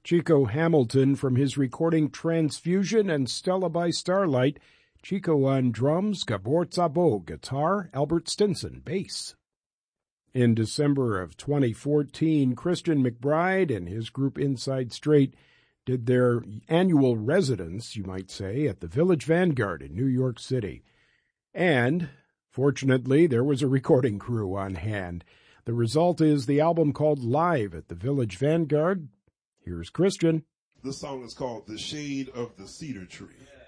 Chico Hamilton from his recording Transfusion and Stella by Starlight. Chico on drums, Gabor Szabo guitar, Albert Stinson bass. In December of 2014, Christian McBride and his group Inside Straight did their annual residence, you might say, at the Village Vanguard in New York City. And, fortunately, there was a recording crew on hand. The result is the album called Live at the Village Vanguard. Here's Christian. This song is called The Shade of the Cedar Tree.